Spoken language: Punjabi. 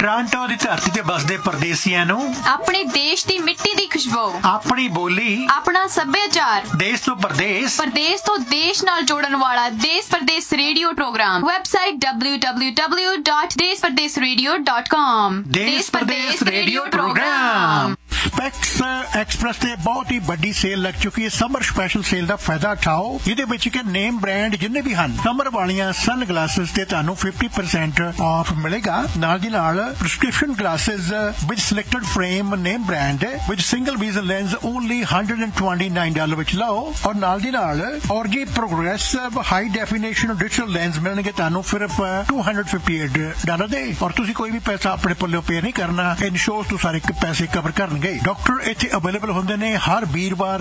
ਟੋਰਾਂਟੋ ਦੀ ਧਰਤੀ ਤੇ ਬਸਦੇ ਪਰਦੇਸੀਆਂ ਨੂੰ ਆਪਣੇ ਦੇਸ਼ ਦੀ ਮਿੱਟੀ ਦੀ ਖੁਸ਼ਬੂ, ਆਪਣੀ ਬੋਲੀ, ਆਪਣਾ ਸੱਭਿਆਚਾਰ, ਦੇਸ਼ ਤੋਂ ਪਰਦੇਸ ਤੋਂ ਦੇਸ਼ ਨਾਲ ਜੋੜਨ ਵਾਲਾ ਦੇਸ਼ ਪਰਦੇਸ ਰੇਡੀਓ ਪ੍ਰੋਗਰਾਮ। Website www.deshpardesradio.com। ਦੇਸ਼ ਪਰਦੇਸ ਰੇਡੀਓ ਪ੍ਰੋਗਰਾਮ। ਸਪੈਕਸ ਐਕਸਪ੍ਰੈਸ ਤੇ ਬਹੁਤ ਹੀ ਵੱਡੀ ਸੇਲ ਲੱਗ ਚੁੱਕੀ ਹੈ। ਸਮਰ ਸਪੈਸ਼ਲ ਸੇਲ ਦਾ ਫਾਇਦਾ ਉਠਾਓ, ਜਿਹਦੇ ਵਿੱਚ ਕਿ ਨੇਮ ਬ੍ਰਾਂਡ ਜਿੰਨੇ ਵੀ ਹਨ, ਸਮਰ ਵਾਲੀਆਂ ਸਨ ਗਲਾਸਿਸ ਤੇ ਤੁਹਾਨੂੰ 50% ਆਫ ਮਿਲੇਗਾ। ਨਾਲ ਦੀ ਨਾਲ prescription glasses with selected frame name brand with single vision lens only $129 ਵਿੱਚ ਲਓ। ਔਰ ਨਾਲ ਦੀ ਨਾਲ ਔਰਜੀ progressive high definition digital lens ਮਿਲਣਗੇ ਤੁਹਾਨੂੰ ਸਿਰਫ $258 ਦੇ। ਔਰ ਤੁਸੀਂ ਕੋਈ ਵੀ ਪੈਸਾ ਆਪਣੇ ਪੱਲਿਓਂ ਪੇ ਨਹੀਂ ਕਰਨਾ, ਇੰਸ਼ੋਰੈਂਸ ਤੋਂ ਸਾਰੇ ਪੈਸੇ ਕਵਰ ਕਰਨਗੇ। ਡਾਕਟਰ ਇੱਥੇ ਅਵੇਲੇਬਲ ਹੁੰਦੇ ਨੇ ਹਰ ਵੀਰਵਾਰ